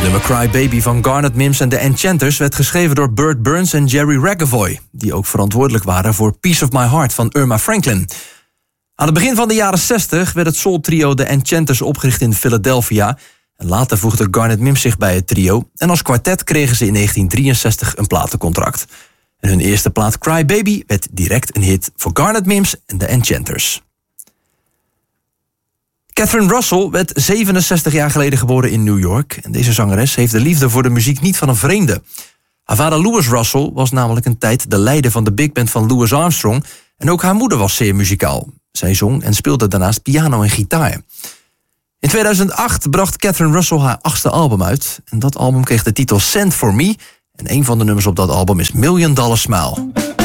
nummer Cry Baby van Garnet Mims en The Enchanters werd geschreven door Burt Burns en Jerry Ragavoy, die ook verantwoordelijk waren voor Piece of My Heart van Irma Franklin. Aan het begin van de jaren 60 werd het soul-trio The Enchanters opgericht in Philadelphia. En later voegde Garnet Mims zich bij het trio en als kwartet kregen ze in 1963 een platencontract. En hun eerste plaat Cry Baby werd direct een hit voor Garnet Mims en The Enchanters. Catherine Russell werd 67 jaar geleden geboren in New York. En deze zangeres heeft de liefde voor de muziek niet van een vreemde. Haar vader Louis Russell was namelijk een tijd de leider van de big band van Louis Armstrong. En ook haar moeder was zeer muzikaal. Zij zong en speelde daarnaast piano en gitaar. In 2008 bracht Catherine Russell haar 8e album uit. En dat album kreeg de titel Send For Me. En een van de nummers op dat album is $1 Million Smile.